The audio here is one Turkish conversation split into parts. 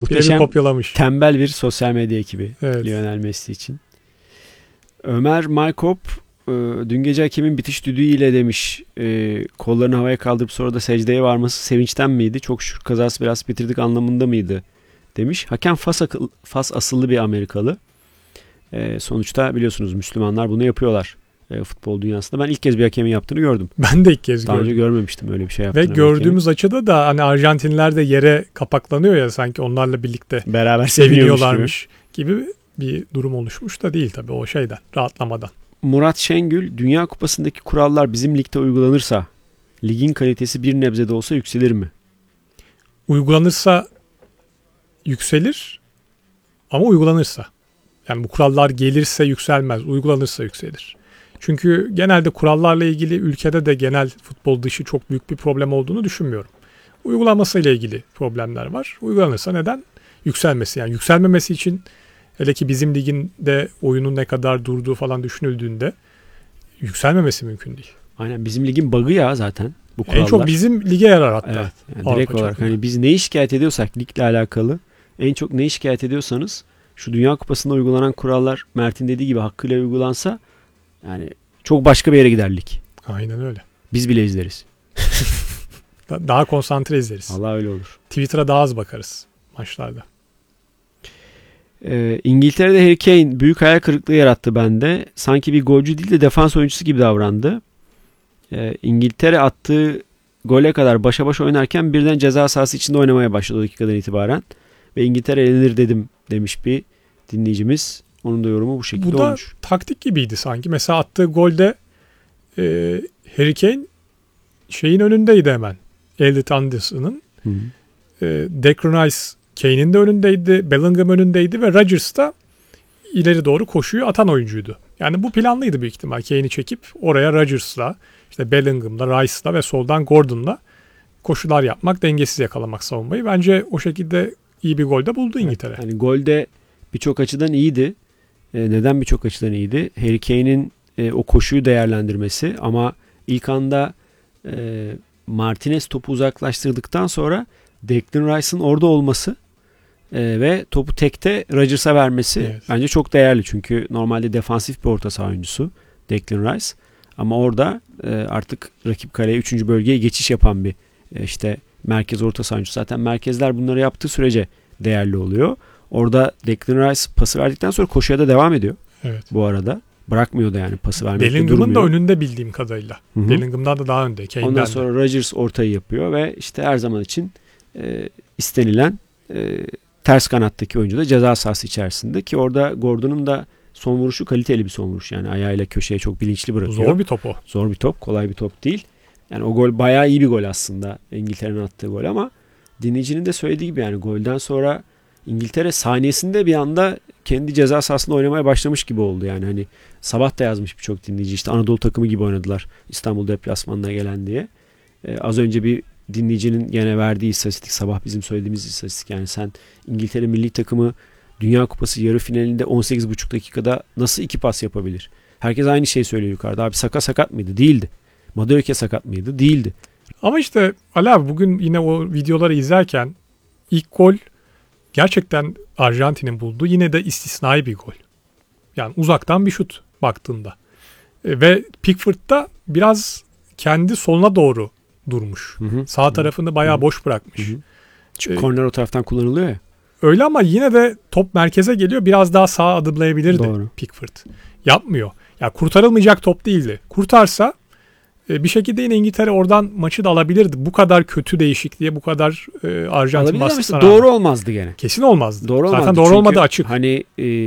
muhteşem kopyalamış. Tembel bir sosyal medya ekibi Evet. Lionel Messi için. Ömer Maykop dün gece hakemin bitiş düdüğüyle demiş kollarını havaya kaldırıp sonra da secdeye varması sevinçten miydi? Çok şükür kazası biraz bitirdik anlamında mıydı? Demiş. Hakem Fas asıllı bir Amerikalı. Sonuçta biliyorsunuz Müslümanlar bunu yapıyorlar futbol dünyasında. Ben ilk kez bir hakemin yaptığını gördüm. Ben de ilk kez Daha gördüm. önce görmemiştim öyle bir şey yaptığını. Ve gördüğümüz açıda da hani Arjantinliler de yere kapaklanıyor ya sanki onlarla birlikte beraber seviniyorlarmış gibi bir durum oluşmuş da değil tabii o şeyden, rahatlamadan. Murat Şengül, Dünya Kupası'ndaki kurallar bizim ligde uygulanırsa ligin kalitesi bir nebze de olsa yükselir mi? Uygulanırsa yükselir ama uygulanırsa. Yani bu kurallar gelirse yükselmez, uygulanırsa yükselir. Çünkü genelde kurallarla ilgili ülkede de genel futbol dışı çok büyük bir problem olduğunu düşünmüyorum. Uygulanmasıyla ilgili problemler var. Uygulanırsa neden? Yükselmesi. Yani yükselmemesi için hele ki bizim liginde oyunun ne kadar durduğu falan düşünüldüğünde yükselmemesi mümkün değil. Aynen bizim ligin bug'ı ya zaten bu kurallar. En çok bizim lige yarar hatta. Evet, yani direkt olarak hani biz neyi şikayet ediyorsak ligle alakalı en çok neyi şikayet ediyorsanız şu Dünya Kupası'nda uygulanan kurallar Mert'in dediği gibi hakkıyla uygulansa yani çok başka bir yere gider lig. Aynen öyle. Biz bile izleriz. Daha konsantre izleriz. Allah öyle olur. Twitter'a daha az bakarız maçlarda. İngiltere'de Harry Kane büyük hayal kırıklığı yarattı bende. Sanki bir golcü değil de defans oyuncusu gibi davrandı. İngiltere attığı gole kadar başa baş oynarken birden ceza sahası içinde oynamaya başladı o dakikadan itibaren. Ve İngiltere elenir demiş bir dinleyicimiz. Onun da yorumu bu şekilde olmuş. Bu da taktik gibiydi sanki. Mesela attığı golde Harry Kane şeyin önündeydi hemen. Elliot Anderson'ın. Declan Rice Kane'in de önündeydi. Bellingham önündeydi ve Rodgers da ileri doğru koşuyu atan oyuncuydu. Yani bu planlıydı büyük ihtimal. Kane'i çekip oraya Rodgers'la, işte Bellingham'la, Rice'la ve soldan Gordon'la koşular yapmak, dengesiz yakalamak savunmayı. Bence o şekilde iyi bir gol de buldu İngiltere. Yani golde birçok açıdan iyiydi. Neden birçok açıdan iyiydi? Harry Kane'in o koşuyu değerlendirmesi ama ilk anda Martinez topu uzaklaştırdıktan sonra Declan Rice'ın orada olması ve topu tekte Rodgers'a vermesi bence çok değerli. Çünkü normalde defansif bir orta saha oyuncusu Declan Rice. Ama orada artık rakip kaleye 3. bölgeye geçiş yapan bir işte merkez orta saha oyuncusu. Zaten merkezler bunları yaptığı sürece değerli oluyor. Orada Declan Rice pası verdikten sonra koşuya da devam ediyor. Evet. Bu arada. Bırakmıyor da yani pası vermekte durmuyor. Bellingham'ın da önünde bildiğim kadarıyla. Hı-hı. Bellingham'dan da daha önde. Kane'den ondan sonra Rodgers ortayı yapıyor ve işte her zaman için istenilen ters kanattaki oyuncu da ceza sahası içerisinde ki orada Gordon'un da son vuruşu kaliteli bir son vuruş. Yani ayağıyla köşeye çok bilinçli bırakıyor. Zor bir top o. Zor bir top. Kolay bir top değil. Yani o gol bayağı iyi bir gol aslında. İngiltere'nin attığı gol ama dinleyicinin de söylediği gibi yani golden sonra İngiltere saniyesinde bir anda kendi ceza sahasında oynamaya başlamış gibi oldu. Yani hani sabah da yazmış birçok dinleyici işte Anadolu takımı gibi oynadılar İstanbul deplasmanına gelen diye. Az önce bir dinleyicinin gene verdiği istatistik sabah bizim söylediğimiz istatistik. Yani sen İngiltere milli takımı Dünya Kupası yarı finalinde 18,5 dakikada nasıl 2 pas yapabilir? Herkes aynı şeyi söylüyor yukarıda. Abi Saka sakat mıydı? Değildi. Madueke sakat mıydı? Değildi. Ama işte Ali abi bugün yine o videoları izlerken ilk gol gerçekten Arjantin'in bulduğu yine de istisnai bir gol. Yani uzaktan bir şut baktığında. Ve Pickford da biraz kendi soluna doğru durmuş. Sağ tarafını bayağı boş bırakmış. Çünkü korner o taraftan kullanılıyor ya. Öyle ama yine de top merkeze geliyor. Biraz daha sağa adımlayabilirdi Doğru. Pickford. Yapmıyor. Ya kurtarılmayacak top değildi. Kurtarsa bir şekilde yine İngiltere oradan maçı da alabilirdi. Bu kadar kötü değişikliğe, bu kadar Arjantin baskısına doğru olmazdı gene. Kesin olmazdı. Doğru Zaten olmazdı. doğru Çünkü olmadı açık. Hani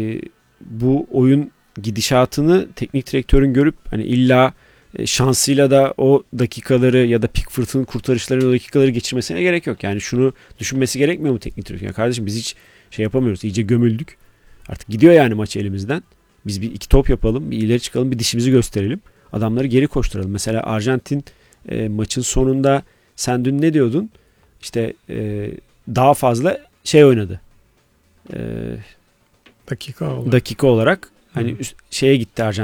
bu oyun gidişatını teknik direktörün görüp hani illa şansıyla da o dakikaları ya da Pickford'un kurtarışlarını o dakikaları geçirmesine gerek yok. Yani şunu düşünmesi gerekmiyor mu teknik direktör? Ya kardeşim biz hiç şey yapamıyoruz. İyice gömüldük. Artık gidiyor yani maç elimizden. Biz bir iki top yapalım, bir ileri çıkalım, bir dişimizi gösterelim. Adamları geri koşturalım. Mesela Arjantin maçın sonunda sen dün ne diyordun? İşte daha fazla şey oynadı. Dakika olarak. Hani şeye gitti Arjantin.